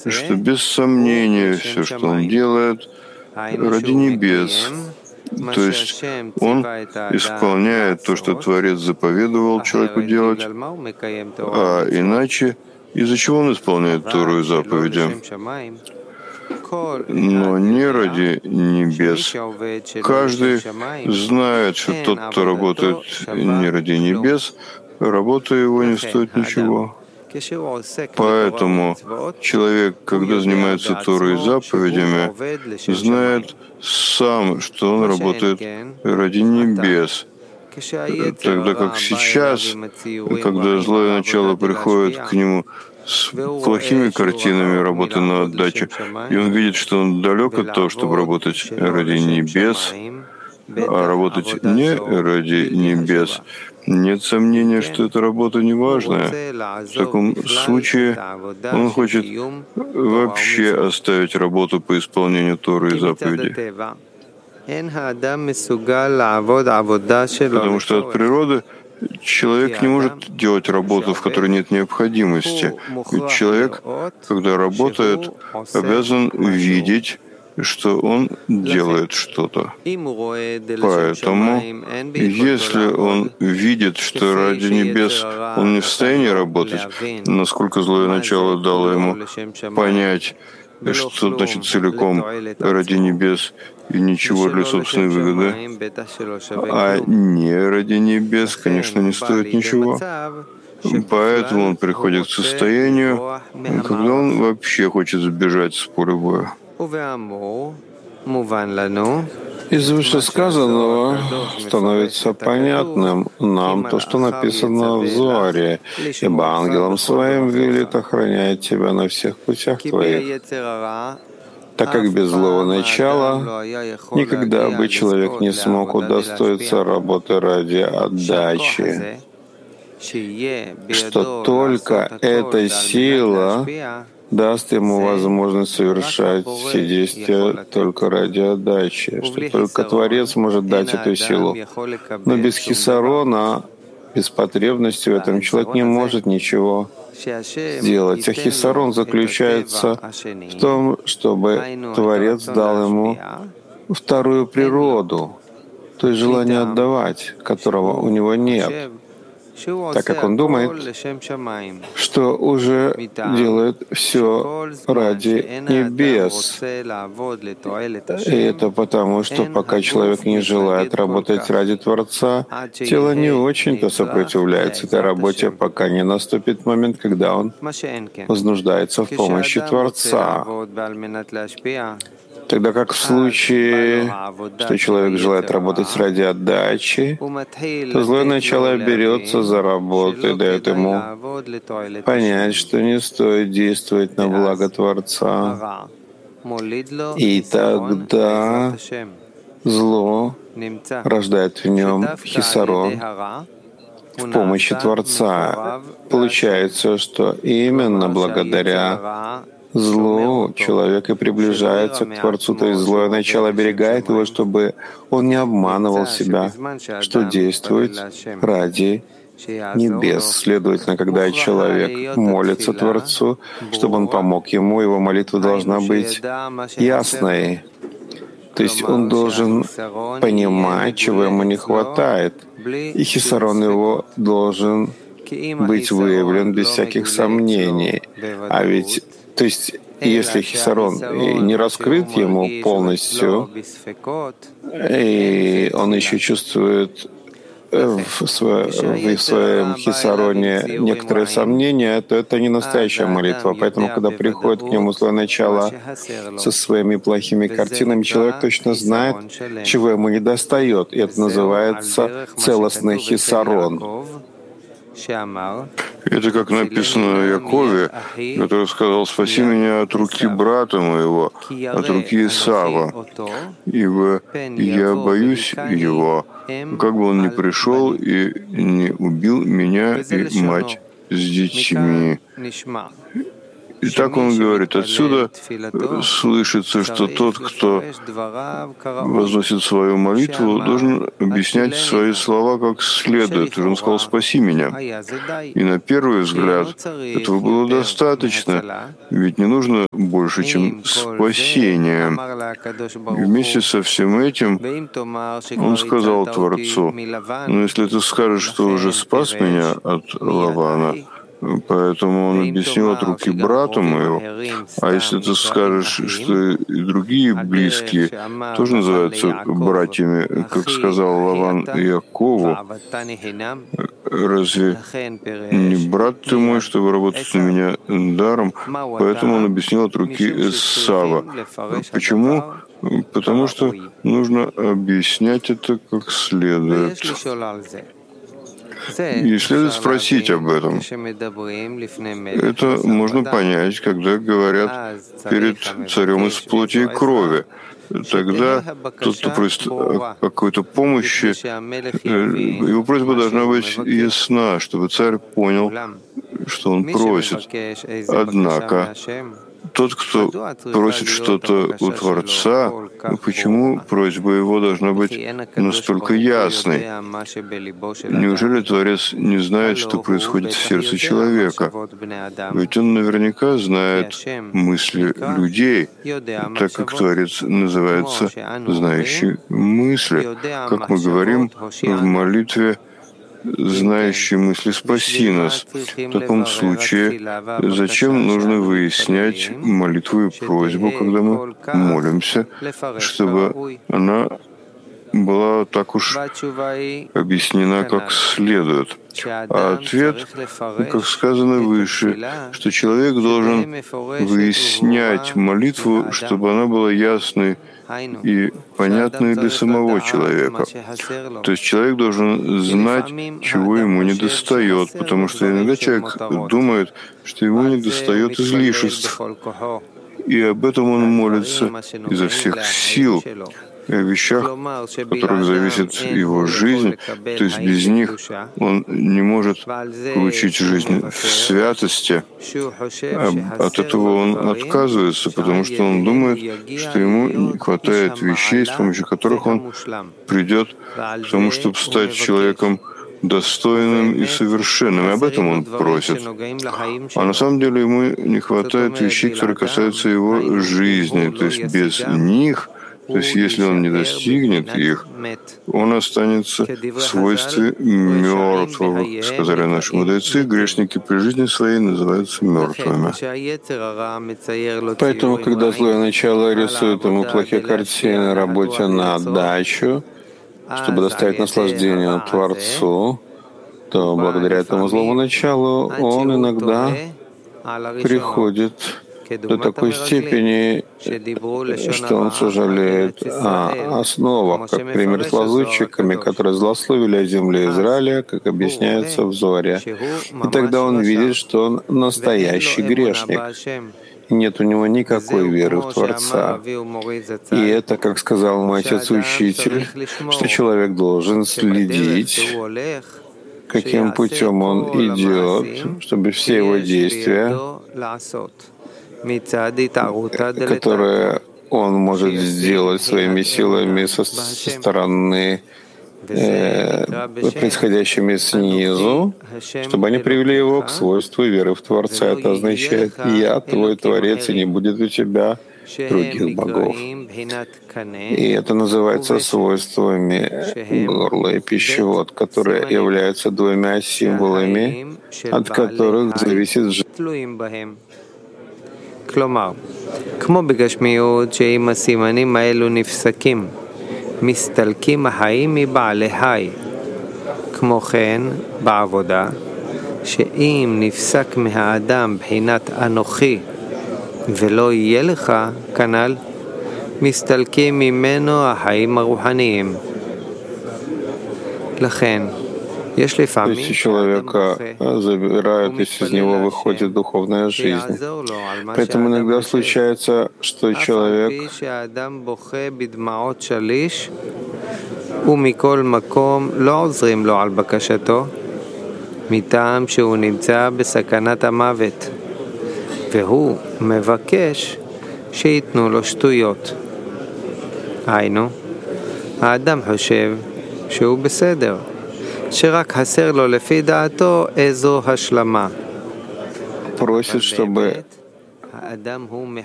что без сомнения все, что он делает, ради небес. То есть он исполняет то, что Творец заповедовал человеку делать, а иначе из-за чего он исполняет Тору и заповеди? Но не ради небес. Каждый знает, что тот, кто работает не ради небес, работа его не стоит ничего. Поэтому человек, когда занимается Торой и заповедями, знает сам, что он работает ради небес. Тогда как сейчас, когда злое начало приходит к нему с плохими картинами работы на отдаче, и он видит, что он далек от того, чтобы работать ради небес, а работать не ради небес, нет сомнения, что эта работа не важная. В таком случае он хочет вообще оставить работу по исполнению Торы и заповедей. Потому что от природы человек не может делать работу, в которой нет необходимости. Ведь человек, когда работает, обязан видеть, что он делает что-то. Поэтому, если он видит, что ради небес он не в состоянии работать, насколько злое начало дало ему понять, что значит целиком ради небес и ничего для собственной выгоды, а не ради небес, конечно, не стоит ничего. Поэтому он приходит к состоянию, когда он вообще хочет сбежать с поля боя. Из вышесказанного становится понятным нам то, что написано в Зоаре, «Ибо ангелом своим велит охранять тебя на всех путях твоих». Так как без злого начала никогда бы человек не смог удостоиться работы ради отдачи, что только эта сила даст ему возможность совершать все действия только ради отдачи, что только Творец может дать эту силу. Но без хисарона, без потребности в этом человек не может ничего сделать. А хисарон заключается в том, чтобы Творец дал ему вторую природу, то есть желание отдавать, которого у него нет, так как он думает, что уже делает все ради небес. И это потому, что пока человек не желает работать ради Творца, тело не очень-то сопротивляется этой работе, пока не наступит момент, когда он вознуждается в помощи Творца. Тогда как в случае, что человек желает работать ради отдачи, то злое начало берется за работу и дает ему понять, что не стоит действовать на благо Творца. И тогда зло рождает в нем хисарон в помощи Творца. Получается, что именно благодаря злу человек и приближается к Творцу, то есть злое начало оберегает его, чтобы он не обманывал себя, что действует ради небес. Следовательно, когда человек молится Творцу, чтобы он помог ему, его молитва должна быть ясной. То есть он должен понимать, чего ему не хватает, и хисарон его должен быть выявлен без всяких сомнений. А ведь то есть, если хисарон не раскрыт ему полностью, и он еще чувствует в своем хисароне некоторые сомнения, то это не настоящая молитва. Поэтому, когда приходит к нему злое начало со своими плохими картинами, человек точно знает, чего ему недостает. И это называется целостный хисарон. Это как написано о Якове, который сказал: «Спаси меня от руки брата моего, от руки Исава, ибо я боюсь его, как бы он ни пришел и не убил меня и мать с детьми». И так он говорит, отсюда слышится, что тот, кто возносит свою молитву, должен объяснять свои слова как следует. Он сказал «спаси меня». И на первый взгляд этого было достаточно, ведь не нужно больше, чем спасение. И вместе со всем этим он сказал Творцу: «Но если ты скажешь, что уже спас меня от Лавана, поэтому он объяснил от руки брату моего. А если ты скажешь, что и другие близкие тоже называются братьями, как сказал Лаван Якову, разве не брат ты мой, чтобы работать на меня даром?» Поэтому он объяснил от руки Эсава. Почему? Потому что нужно объяснять это как следует. И следует спросить об этом. Это можно понять, когда говорят перед царем из плоти и крови. Тогда тот, кто просит о какой-то помощи, его просьба должна быть ясна, чтобы царь понял, что он просит. Однако тот, кто просит что-то у Творца, почему просьба его должна быть настолько ясной? Неужели Творец не знает, что происходит в сердце человека? Ведь он наверняка знает мысли людей, так как Творец называется «знающий мысли». Как мы говорим в молитве «знающий мысли, спаси нас». В таком случае, зачем нужно выяснять молитву и просьбу, когда мы молимся, чтобы она была так уж объяснена как следует? А ответ, как сказано выше, что человек должен выяснять молитву, чтобы она была ясной и понятной для самого человека. То есть человек должен знать, чего ему недостает, потому что иногда человек думает, что ему недостает излишеств, и об этом он молится изо всех сил, и о вещах, от которых зависит его жизнь, то есть без них он не может получить жизнь в святости. От этого он отказывается, потому что он думает, что ему не хватает вещей, с помощью которых он придет к тому, чтобы стать человеком достойным и совершенным. И об этом он просит. А на самом деле ему не хватает вещей, которые касаются его жизни. То есть без них, то есть если он не достигнет их, он останется в свойстве мертвого. Сказали наши мудрецы, грешники при жизни своей называются мертвыми. Поэтому, когда злое начало рисует ему плохие картины, работе на отдачу, чтобы доставить наслаждение Творцу, то благодаря этому злому началу он иногда приходит до такой степени, что он сожалеет о основах, как пример с лазутчиками, которые злословили о земле Израиля, как объясняется в Зоре. И тогда он видит, что он настоящий грешник. Нет у него никакой веры в Творца. И это, как сказал мой отец-учитель, что человек должен следить, каким путем он идет, чтобы все его действия, которые он может сделать своими силами со стороны, происходящими снизу, чтобы они привели его к свойству веры в Творца. Это означает: «Я твой Творец, и не будет у тебя других богов». И это называется свойствами горла и пищевод, которые являются двумя символами, от которых зависит жизнь. כלומר, כמו בגשמיות שאם הסימנים האלו נפסקים, מסתלקים החיים מבעלי היי. כמו כן, בעבודה, שאם נפסק מהאדם בחינת אנוכי ולא יהיה לך, כנ"ל, מסתלקים ממנו החיים הרוחניים. לכן, То есть у человека забирают, из него выходит духовная жизнь. Поэтому иногда случается, что человек ומכל מקום לא עוזרים לו על בקשתו, מטעם שהוא נמצא בסכנת המוות. והוא מבקש שייתנו לו שטויות. היינו, האדם חושב שהוא בסדר, שרק חסר לו לפי דעתו איזו השלמה. Просит, чтобы